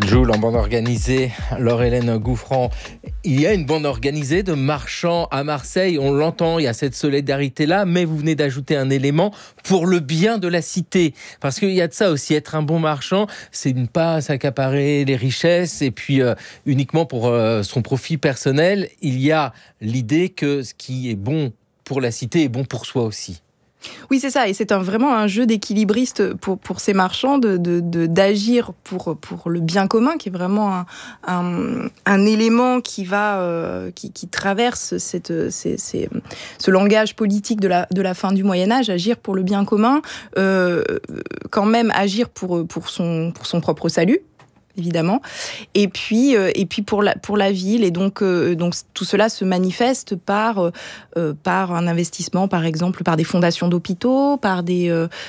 Joule en bande organisée, Laure-Hélène Gouffran. Il y a une bande organisée de marchands à Marseille, on l'entend, il y a cette solidarité-là, mais vous venez d'ajouter un élément pour le bien de la cité. Parce qu'il y a de ça aussi, être un bon marchand, c'est ne pas s'accaparer les richesses et puis uniquement pour son profit personnel. Il y a l'idée que ce qui est bon pour la cité est bon pour soi aussi. Oui, c'est ça, et c'est vraiment un jeu d'équilibriste pour ces marchands d'agir pour le bien commun, qui est vraiment un élément qui traverse ce langage politique de la fin du Moyen-Âge, agir pour le bien commun, quand même agir pour son propre salut, évidemment, et puis pour la ville, et donc tout cela se manifeste par un investissement, par exemple par des fondations d'hôpitaux, par des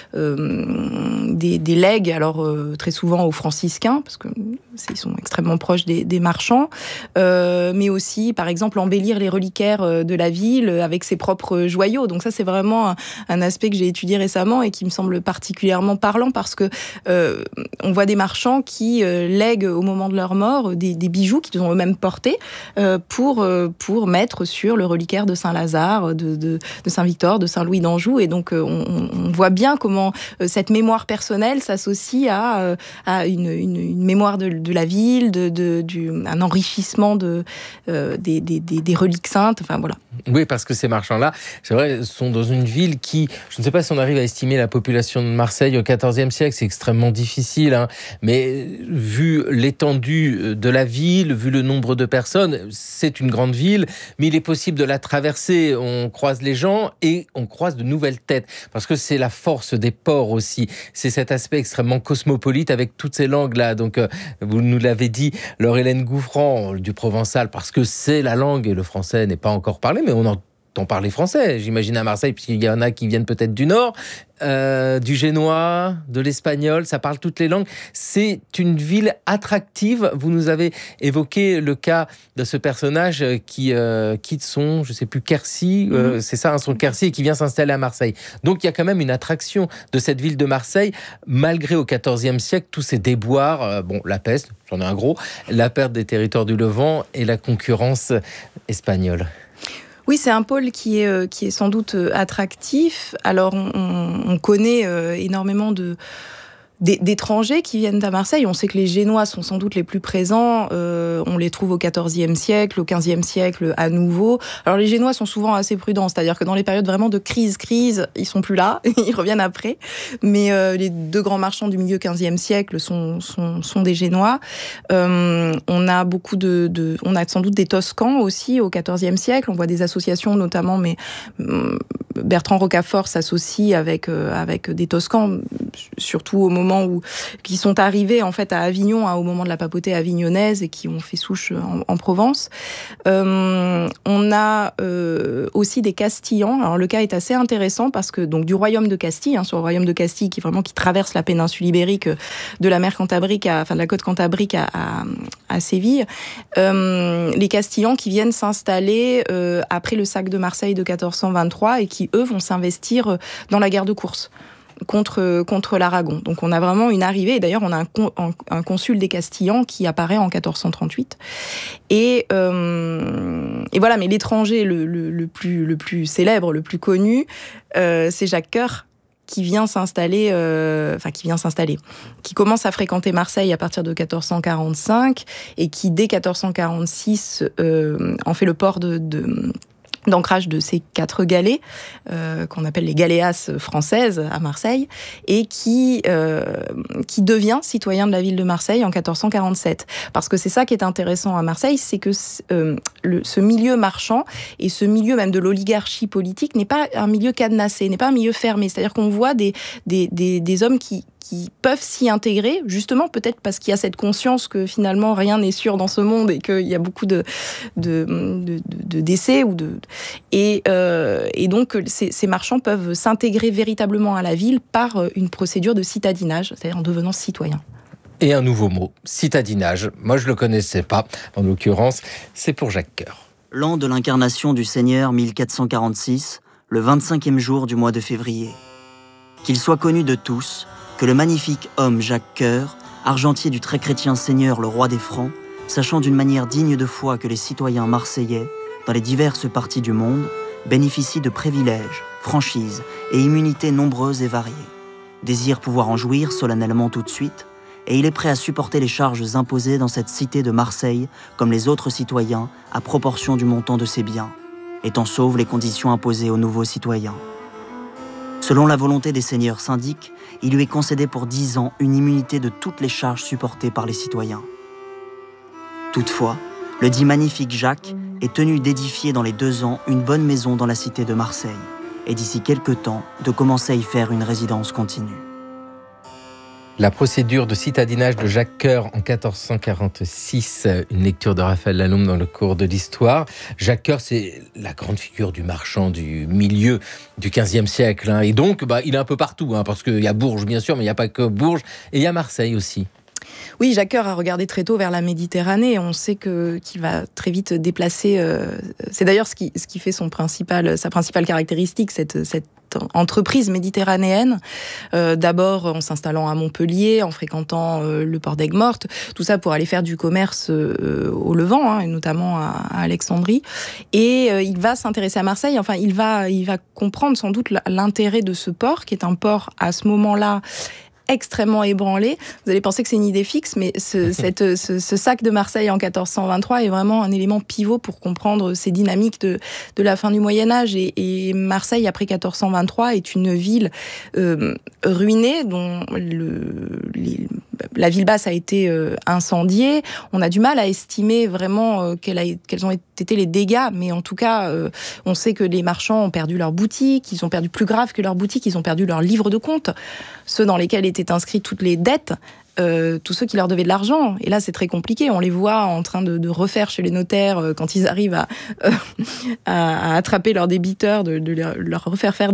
legs, alors très souvent aux franciscains, parce que ils sont extrêmement proches des marchands, mais aussi par exemple embellir les reliquaires de la ville avec ses propres joyaux. Donc ça, c'est vraiment un aspect que j'ai étudié récemment et qui me semble particulièrement parlant, parce que on voit des marchands qui lèguent au moment de leur mort des bijoux qu'ils ont eux-mêmes portés pour mettre sur le reliquaire de Saint-Lazare, de Saint-Victor, de Saint-Louis d'Anjou. Et donc on voit bien comment cette mémoire personnelle s'associe à une mémoire de la ville, un enrichissement des reliques saintes. Enfin voilà. Oui, parce que ces marchands-là, c'est vrai, sont dans une ville qui, je ne sais pas si on arrive à estimer la population de Marseille au XIVe siècle, c'est extrêmement difficile, hein, mais vu l'étendue de la ville, vu le nombre de personnes, c'est une grande ville, mais il est possible de la traverser, on croise les gens et on croise de nouvelles têtes, parce que c'est la force des ports aussi, c'est cet aspect extrêmement cosmopolite avec toutes ces langues-là. Donc vous nous l'avez dit, Laure-Hélène Gouffran, du provençal, parce que c'est la langue et le français n'est pas encore parlé, mais on entend parler français, j'imagine, à Marseille, puisqu'il y en a qui viennent peut-être du Nord, du génois, de l'espagnol, ça parle toutes les langues. C'est une ville attractive. Vous nous avez évoqué le cas de ce personnage qui quitte son, je ne sais plus, Quercy, c'est ça, son Quercy, et qui vient s'installer à Marseille. Donc il y a quand même une attraction de cette ville de Marseille, malgré au XIVe siècle tous ces déboires, la peste, j'en ai un gros, la perte des territoires du Levant et la concurrence espagnole. Oui, c'est un pôle qui est sans doute attractif. Alors, on connaît énormément d'étrangers qui viennent à Marseille. On sait que les Génois sont sans doute les plus présents. On les trouve au XIVe siècle, au XVe siècle à nouveau. Alors les Génois sont souvent assez prudents, c'est-à-dire que dans les périodes vraiment de crise, ils sont plus là, ils reviennent après. Mais les deux grands marchands du milieu XVe siècle sont des Génois. On a on a sans doute des Toscans aussi au XIVe siècle. On voit des associations notamment, mais Bertrand Rocafort s'associe avec des Toscans, surtout au moment qui sont arrivés en fait à Avignon, au moment de la papauté avignonnaise, et qui ont fait souche en Provence. On a aussi des Castillans. Alors le cas est assez intéressant parce que donc du royaume de Castille, sur le royaume de Castille qui traverse la péninsule ibérique de la mer Cantabrique, de la côte Cantabrique à Séville, les Castillans qui viennent s'installer après le sac de Marseille de 1423 et qui eux vont s'investir dans la guerre de course contre l'Aragon. Donc on a vraiment une arrivée, et d'ailleurs on a un consul des Castillans qui apparaît en 1438. Et voilà, mais l'étranger le plus célèbre, le plus connu, c'est Jacques Coeur, qui commence à fréquenter Marseille à partir de 1445 et qui, dès 1446, en fait le port d'ancrage de ces 4 galets, qu'on appelle les galéas françaises à Marseille, et qui devient citoyen de la ville de Marseille en 1447. Parce que c'est ça qui est intéressant à Marseille, c'est que ce milieu marchand et ce milieu même de l'oligarchie politique n'est pas un milieu cadenassé, n'est pas un milieu fermé. C'est-à-dire qu'on voit des hommes qui peuvent s'y intégrer, justement peut-être parce qu'il y a cette conscience que finalement rien n'est sûr dans ce monde et qu'il y a beaucoup de décès et donc ces marchands peuvent s'intégrer véritablement à la ville par une procédure de citadinage, c'est-à-dire en devenant citoyens. Et un nouveau mot, citadinage. Moi je le connaissais pas, en l'occurrence, c'est pour Jacques Coeur. L'an de l'incarnation du Seigneur 1446, le 25e jour du mois de février. Qu'il soit connu de tous, que le magnifique homme Jacques Coeur, argentier du très chrétien seigneur le roi des Francs, sachant d'une manière digne de foi que les citoyens marseillais, dans les diverses parties du monde, bénéficient de privilèges, franchises et immunités nombreuses et variées, désire pouvoir en jouir solennellement tout de suite, et il est prêt à supporter les charges imposées dans cette cité de Marseille comme les autres citoyens à proportion du montant de ses biens, étant sauve les conditions imposées aux nouveaux citoyens. Selon la volonté des seigneurs syndics, il lui est concédé pour 10 ans une immunité de toutes les charges supportées par les citoyens. Toutefois, le dit magnifique Jacques est tenu d'édifier dans les 2 ans une bonne maison dans la cité de Marseille, et d'ici quelque temps de commencer à y faire une résidence continue. La procédure de citadinage de Jacques Coeur en 1446, une lecture de Raphaël Laloum dans le cours de l'histoire. Jacques Coeur, c'est la grande figure du marchand du milieu du XVe siècle. Et donc, il est un peu partout, parce qu'il y a Bourges, bien sûr, mais il n'y a pas que Bourges. Et il y a Marseille aussi. Oui, Jacques Coeur a regardé très tôt vers la Méditerranée. On sait qu'il va très vite déplacer. C'est d'ailleurs ce qui fait sa principale caractéristique, cette entreprise méditerranéenne. D'abord en s'installant à Montpellier, en fréquentant le port d'Aigues-Mortes, tout ça pour aller faire du commerce au Levant, et notamment à Alexandrie. Et il va s'intéresser à Marseille. Enfin, il va comprendre sans doute l'intérêt de ce port, qui est un port à ce moment-là extrêmement ébranlé. Vous allez penser que c'est une idée fixe, mais ce sac de Marseille en 1423 est vraiment un élément pivot pour comprendre ces dynamiques de la fin du Moyen-Âge. Et Marseille, après 1423, est une ville ruinée, dont la ville basse a été incendiée. On a du mal à estimer vraiment quels ont été les dégâts, mais en tout cas, on sait que les marchands ont perdu leurs boutiques, ils ont perdu plus grave que leurs boutiques, ils ont perdu leurs livres de compte, ceux dans lesquels étaient inscrites toutes les dettes, tous ceux qui leur devaient de l'argent. Et là, c'est très compliqué. On les voit en train de refaire chez les notaires quand ils arrivent à attraper leurs débiteurs, de leur refaire faire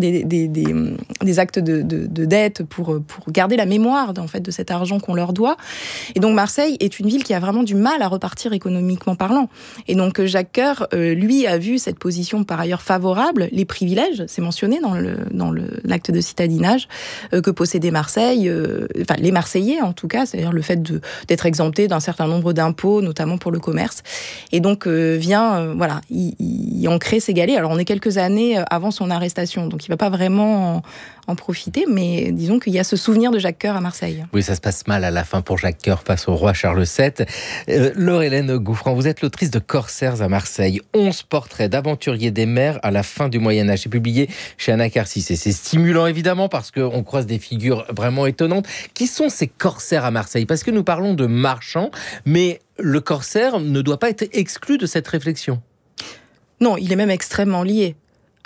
des actes de dette pour garder la mémoire en fait, de cet argent qu'on leur doit. Et donc, Marseille est une ville qui a vraiment du mal à repartir économiquement parlant. Et donc, Jacques Coeur, lui, a vu cette position par ailleurs favorable, les privilèges, c'est mentionné dans l'acte de citadinage, que possédait Marseille, enfin, les Marseillais en tout cas, c'est-à-dire le fait d'être exempté d'un certain nombre d'impôts, notamment pour le commerce. Et donc vient y ancrer ses galets. Alors on est quelques années avant son arrestation, donc il ne va pas vraiment en profiter, mais disons qu'il y a ce souvenir de Jacques Coeur à Marseille. Oui, ça se passe mal à la fin pour Jacques Coeur face au roi Charles VII. Laure-Hélène Gouffran, vous êtes l'autrice de Corsaires à Marseille. 11 portraits d'aventuriers des mers à la fin du Moyen-Âge. C'est publié chez Anacarsis. Et c'est stimulant évidemment parce qu'on croise des figures vraiment étonnantes. Qui sont ces corsaires à Marseille? Parce que nous parlons de marchands, mais le corsaire ne doit pas être exclu de cette réflexion. Non, il est même extrêmement lié.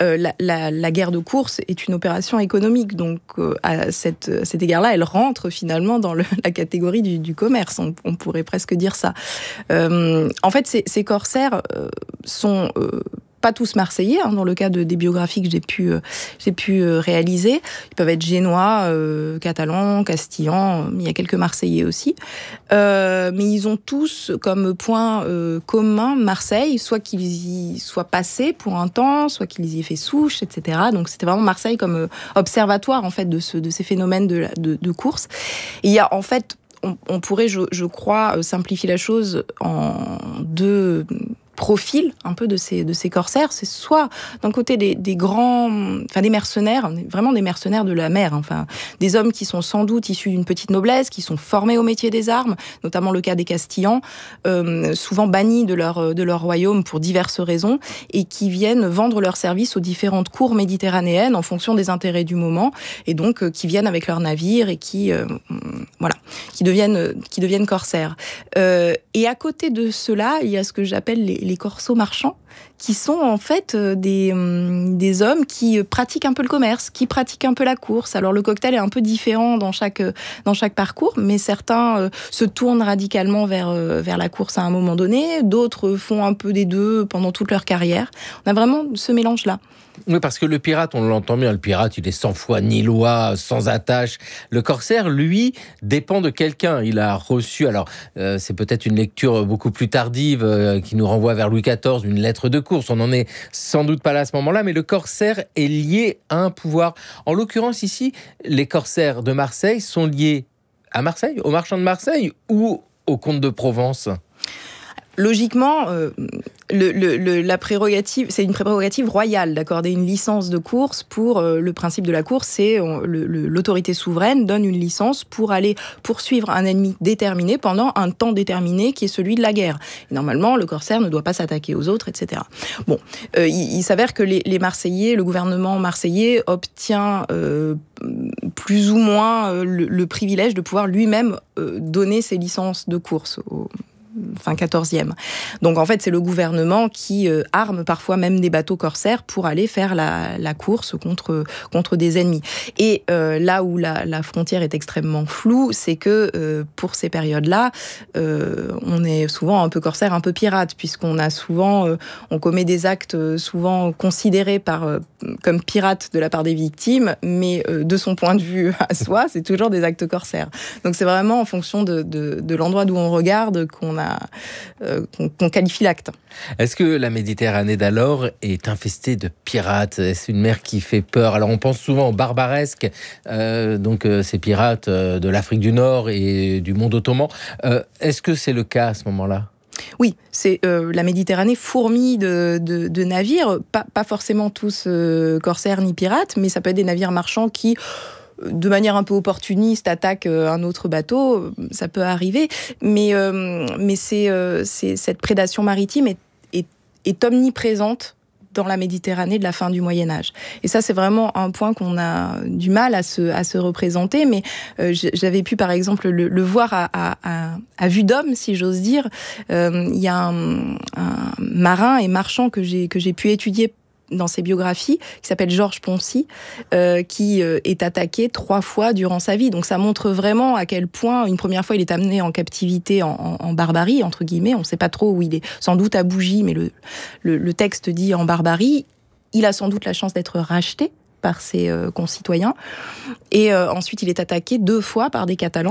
La guerre de course est une opération économique, donc à cet égard-là, elle rentre finalement dans la catégorie du commerce, on pourrait presque dire ça. En fait, ces corsaires sont pas tous marseillais, dans le cas des biographies que j'ai pu réaliser. Ils peuvent être génois, catalans, castillans, il y a quelques marseillais aussi. Mais ils ont tous comme point commun Marseille, soit qu'ils y soient passés pour un temps, soit qu'ils y aient fait souche, etc. Donc c'était vraiment Marseille comme observatoire en fait de ces phénomènes de course. Et il y a en fait, on pourrait, je crois, simplifier la chose en deux profil un peu de ces corsaires. C'est soit d'un côté des grands, enfin des mercenaires, vraiment des mercenaires de la mer, enfin des hommes qui sont sans doute issus d'une petite noblesse, qui sont formés au métier des armes, notamment le cas des Castillans, souvent bannis de leur royaume pour diverses raisons, et qui viennent vendre leurs services aux différentes cours méditerranéennes en fonction des intérêts du moment, et donc qui viennent avec leurs navires et qui deviennent corsaires. Et à côté de cela, il y a ce que j'appelle les corsos marchands, qui sont en fait des hommes qui pratiquent un peu le commerce, qui pratiquent un peu la course. Alors le cocktail est un peu différent dans chaque parcours, mais certains se tournent radicalement vers la course à un moment donné, d'autres font un peu des deux pendant toute leur carrière. On a vraiment ce mélange-là. Oui, parce que le pirate, on l'entend bien, le pirate, il est sans foi ni loi, sans attache. Le corsaire, lui, dépend de quelqu'un. Il a reçu, alors c'est peut-être une lecture beaucoup plus tardive qui nous renvoie vers Louis XIV, une lettre de course. On n'en est sans doute pas là à ce moment-là, mais le corsaire est lié à un pouvoir. En l'occurrence ici, les corsaires de Marseille sont liés à Marseille, aux marchands de Marseille ou au comte de Provence ? Logiquement, la prérogative, c'est une prérogative royale d'accorder une licence de course pour le principe de la course, c'est l'autorité souveraine donne une licence pour aller poursuivre un ennemi déterminé pendant un temps déterminé qui est celui de la guerre. Et normalement, le corsaire ne doit pas s'attaquer aux autres, etc. Bon, il s'avère que les Marseillais, le gouvernement marseillais obtient plus ou moins le privilège de pouvoir lui-même donner ses licences de course fin 14e. Donc en fait, c'est le gouvernement qui arme parfois même des bateaux corsaires pour aller faire la course contre des ennemis. Et là où la frontière est extrêmement floue, c'est que pour ces périodes-là, on est souvent un peu corsaire, un peu pirate, puisqu'on a souvent, on commet des actes souvent considérés comme pirates de la part des victimes, mais de son point de vue à soi, c'est toujours des actes corsaires. Donc c'est vraiment en fonction de l'endroit d'où on regarde qu'on qualifie l'acte. Est-ce que la Méditerranée d'alors est infestée de pirates ? Est-ce une mer qui fait peur ? Alors on pense souvent aux barbaresques, ces pirates de l'Afrique du Nord et du monde ottoman. Est-ce que c'est le cas à ce moment-là ? Oui, c'est la Méditerranée fourmille de navires, pas forcément tous corsaires ni pirates, mais ça peut être des navires marchands qui, de manière un peu opportuniste, attaquent un autre bateau, ça peut arriver, mais cette prédation maritime est omniprésente dans la Méditerranée de la fin du Moyen-Âge. Et ça, c'est vraiment un point qu'on a du mal à se représenter, mais j'avais pu, par exemple, le voir à vue d'homme, si j'ose dire. Il y a un marin et marchand que j'ai pu étudier dans ses biographies, qui s'appelle Georges Poncy, qui est attaqué 3 fois durant sa vie. Donc ça montre vraiment à quel point, une première fois, il est amené en captivité, en barbarie, entre guillemets. On ne sait pas trop où il est, sans doute à Bougie, mais le texte dit en barbarie. Il a sans doute la chance d'être racheté par ses concitoyens. Et ensuite, il est attaqué 2 fois par des Catalans,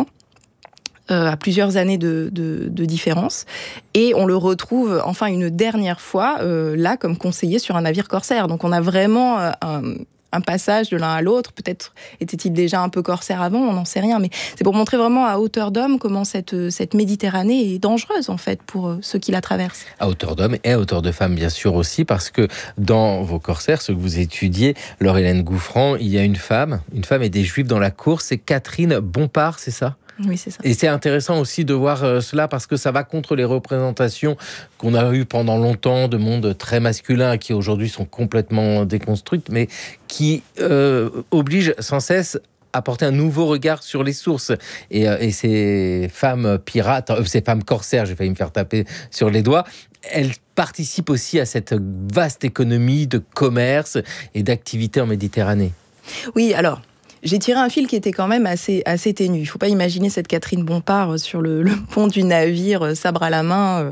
à plusieurs années de différence. Et on le retrouve enfin une dernière fois là comme conseiller sur un navire corsaire. Donc on a vraiment un passage de l'un à l'autre. Peut-être était-il déjà un peu corsaire avant, on n'en sait rien. Mais c'est pour montrer vraiment à hauteur d'homme comment cette Méditerranée est dangereuse en fait pour ceux qui la traversent. À hauteur d'homme et à hauteur de femme bien sûr aussi, parce que dans vos corsaires, ceux que vous étudiez, Laure-Hélène Gouffran, il y a une femme et des Juifs dans la course, c'est Catherine Bompard, c'est ça ? Oui, c'est ça. Et c'est intéressant aussi de voir cela parce que ça va contre les représentations qu'on a eues pendant longtemps de monde très masculin qui aujourd'hui sont complètement déconstruites, mais qui obligent sans cesse à porter un nouveau regard sur les sources. Et ces femmes pirates, ces femmes corsaires, j'ai failli me faire taper sur les doigts, elles participent aussi à cette vaste économie de commerce et d'activité en Méditerranée. Oui, alors... J'ai tiré un fil qui était quand même assez ténu. Il ne faut pas imaginer cette Catherine Bompard sur le pont du navire, sabre à la main.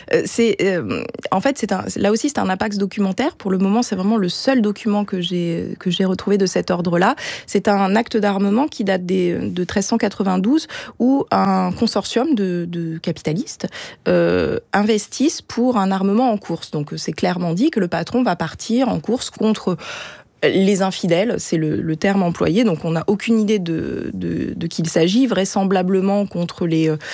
En fait, là aussi, c'est un apax documentaire. Pour le moment, c'est vraiment le seul document que j'ai retrouvé de cet ordre-là. C'est un acte d'armement qui date de 1392 où un consortium de capitalistes investissent pour un armement en course. Donc, c'est clairement dit que le patron va partir en course contre les infidèles, c'est le terme employé, donc on n'a aucune idée de qui il s'agit, vraisemblablement contre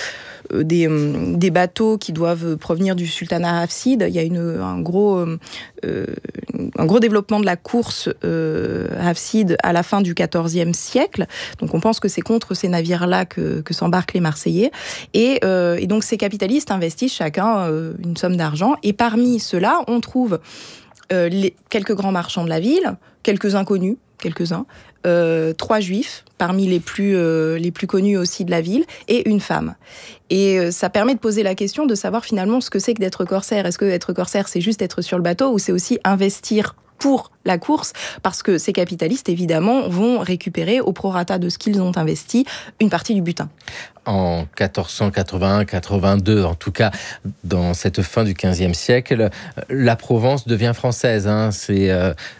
des bateaux qui doivent provenir du sultanat hafside. Il y a un gros développement de la course hafside à la fin du XIVe siècle, donc on pense que c'est contre ces navires-là que s'embarquent les Marseillais, et donc ces capitalistes investissent chacun une somme d'argent, et parmi ceux-là, on trouve quelques grands marchands de la ville, quelques inconnus, 3 juifs, parmi les plus connus aussi de la ville, et une femme. Et ça permet de poser la question de savoir finalement ce que c'est que d'être corsaire. Est-ce que être corsaire, c'est juste être sur le bateau, ou c'est aussi investir pour la course, parce que ces capitalistes, évidemment, vont récupérer au prorata de ce qu'ils ont investi une partie du butin. En 1481-82, en tout cas, dans cette fin du XVe siècle, la Provence devient française. C'est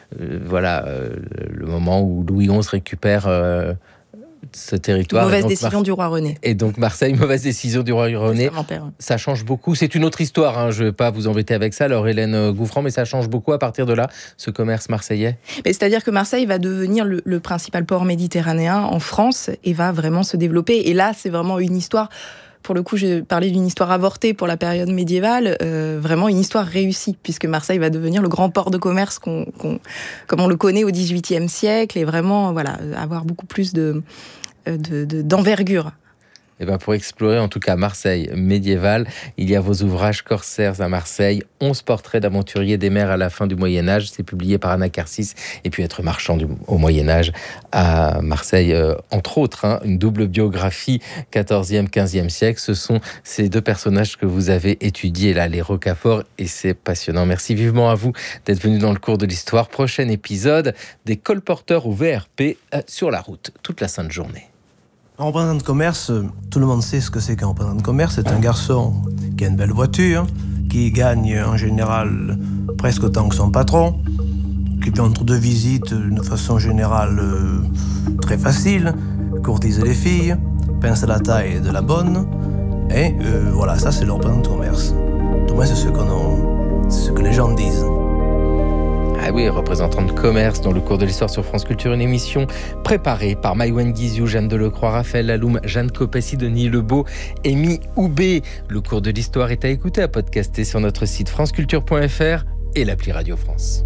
le moment où Louis XI récupère ce territoire. Mauvaise décision du roi René. Et donc Marseille, mauvaise décision du roi René. Ça change beaucoup. C'est une autre histoire. Je ne vais pas vous embêter avec ça, Laure-Hélène Gouffran, mais ça change beaucoup à partir de là, ce commerce marseillais. C'est-à-dire que Marseille va devenir le principal port méditerranéen en France et va vraiment se développer. Et là, c'est vraiment une histoire. Pour le coup, j'ai parlé d'une histoire avortée pour la période médiévale, vraiment une histoire réussie, puisque Marseille va devenir le grand port de commerce comme on le connaît au XVIIIe siècle, et vraiment avoir beaucoup plus d'envergure. Et pour explorer en tout cas Marseille médiévale, il y a vos ouvrages Corsaires à Marseille, 11 portraits d'aventuriers des mers à la fin du Moyen-Âge, c'est publié par Anacarsis, et puis Être marchand au Moyen-Âge à Marseille, entre autres, une double biographie 14e, 15e siècle. Ce sont ces deux personnages que vous avez étudiés là, les Rocaforts, et c'est passionnant. Merci vivement à vous d'être venu dans le cours de l'histoire. Prochain épisode, des colporteurs au VRP sur la route, toute la sainte journée. Un représentant de commerce, tout le monde sait ce que c'est qu'un représentant de commerce. C'est un garçon qui a une belle voiture, qui gagne en général presque autant que son patron, qui peut entre deux visites d'une façon générale très facile, courtise les filles, pince la taille de la bonne. Et ça c'est le représentant de commerce. Tout moins c'est ce que les gens disent. Ah oui, représentant de commerce dans le cours de l'histoire sur France Culture, une émission préparée par Maïwenn Guizou, Jeanne Delecroix, Raphaël Laloum, Jeanne Copessi, Denis Lebeau, Amy Houbé. Le cours de l'histoire est à écouter, à podcaster sur notre site franceculture.fr et l'appli Radio France.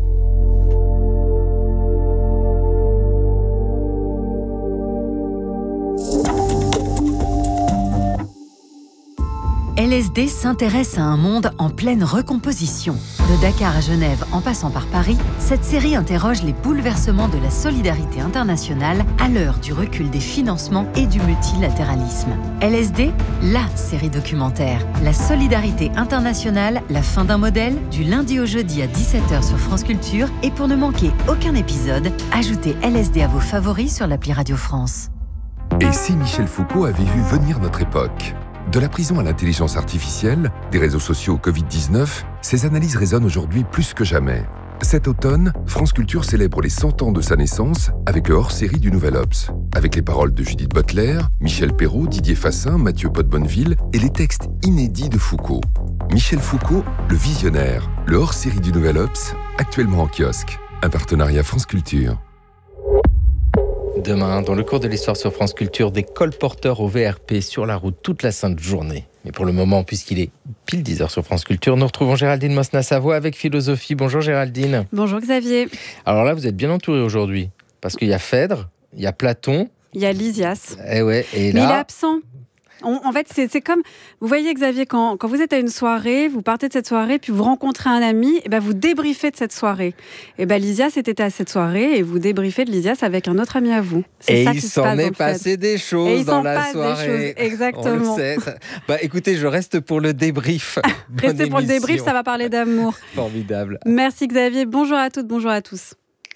LSD s'intéresse à un monde en pleine recomposition. De Dakar à Genève en passant par Paris, cette série interroge les bouleversements de la solidarité internationale à l'heure du recul des financements et du multilatéralisme. LSD, la série documentaire. La solidarité internationale, la fin d'un modèle, du lundi au jeudi à 17h sur France Culture. Et pour ne manquer aucun épisode, ajoutez LSD à vos favoris sur l'appli Radio France. Et si Michel Foucault avait vu venir notre époque ? De la prison à l'intelligence artificielle, des réseaux sociaux au Covid-19, ces analyses résonnent aujourd'hui plus que jamais. Cet automne, France Culture célèbre les 100 ans de sa naissance avec le hors-série du Nouvel Obs, avec les paroles de Judith Butler, Michel Perrault, Didier Fassin, Mathieu Pot-Bonneville et les textes inédits de Foucault. Michel Foucault, le visionnaire, le hors-série du Nouvel Obs, actuellement en kiosque. Un partenariat France Culture. Demain, dans le cours de l'histoire sur France Culture, des colporteurs au VRP sur la route toute la sainte journée. Mais pour le moment, puisqu'il est pile 10h sur France Culture, nous retrouvons Géraldine Mosna-Savoie avec Philosophie. Bonjour Géraldine. Bonjour Xavier. Alors là, vous êtes bien entouré aujourd'hui, parce qu'il y a Phèdre, il y a Platon. Il y a Lysias. Et là... Mais il est absent. En fait, c'est comme, vous voyez Xavier, quand vous êtes à une soirée, vous partez de cette soirée, puis vous rencontrez un ami, et vous débriefez de cette soirée. Et Lysias était à cette soirée, et vous débriefez de Lysias avec un autre ami à vous. C'est ça qui se passe, il s'en est passé des choses dans la soirée. Des choses, exactement. On le sait. Écoutez, je reste pour le débrief. Restez pour le débrief, ça va parler d'amour. Formidable. Merci Xavier, bonjour à toutes, bonjour à tous.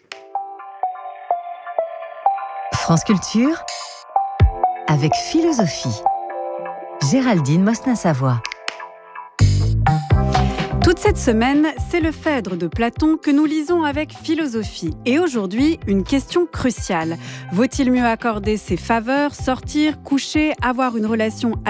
France Culture avec Philosophie. Géraldine Mosna-Savoie. Toute cette semaine, c'est le Phèdre de Platon que nous lisons avec Philosophie. Et aujourd'hui, une question cruciale. Vaut-il mieux accorder ses faveurs, sortir, coucher, avoir une relation